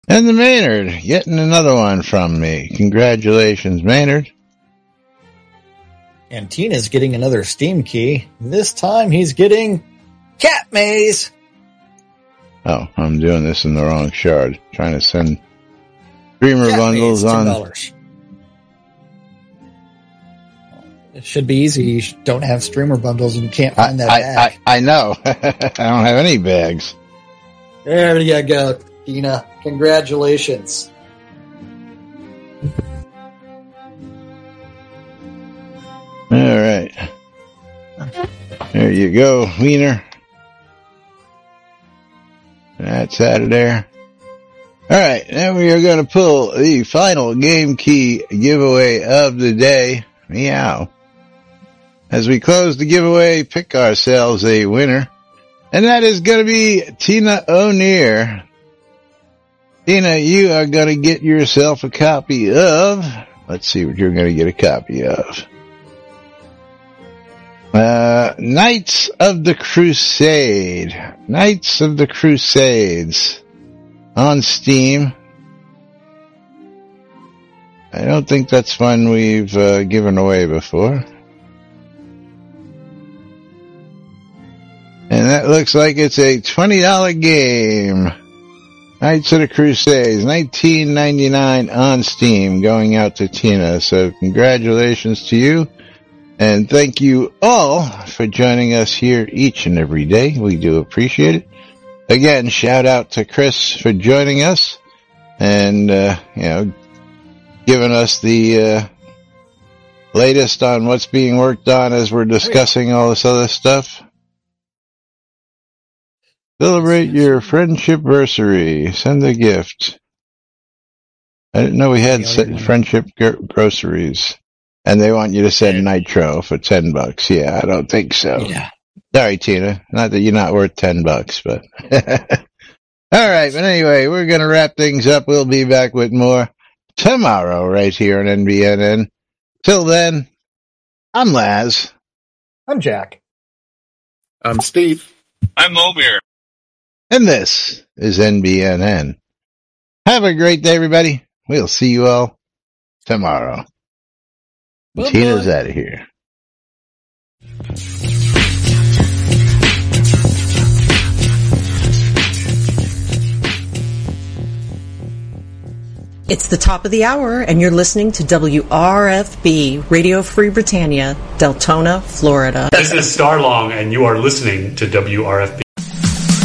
And the Maynard, getting another one from me. Congratulations, Maynard. And Tina's getting another Steam key. This time he's getting Cat Maze. Oh, I'm doing this in the wrong shard. Trying to send streamer Cat bundles Maze, on. $10. It should be easy. You don't have streamer bundles and you can't find that bag. I know. I don't have any bags. There you go, Tina. Congratulations. All right. There you go, Wiener. That's out of there. All right, now we are going to pull the final game key giveaway of the day. Meow. As we close the giveaway, pick ourselves a winner. And that is going to be Tina O'Neill. Tina, you are going to get yourself a copy of... Let's see what you're going to get a copy of. Knights of the Crusade. Knights of the Crusades. On Steam. I don't think that's one we've given away before. And that looks like it's a $20 game. Knights of the Crusades, $19.99 on Steam, going out to Tina. So congratulations to you. And thank you all for joining us here each and every day. We do appreciate it. Again, shout out to Chris for joining us and, giving us the, latest on what's being worked on as we're discussing all this other stuff. Celebrate your friendship-versary. Send a gift. I didn't know we had friendship groceries. And they want you to send Nitro for $10. Yeah, I don't think so. Yeah. Sorry, Tina. Not that you're not worth $10, but. All right, but anyway, we're going to wrap things up. We'll be back with more tomorrow right here on NBNN. Till then, I'm Laz. I'm Jack. I'm Steve. I'm Mobir. And this is NBNN. Have a great day, everybody. We'll see you all tomorrow. Bye-bye. Tina's out of here. It's the top of the hour, and you're listening to WRFB, Radio Free Britannia, Deltona, Florida. This is Starlong, and you are listening to WRFB.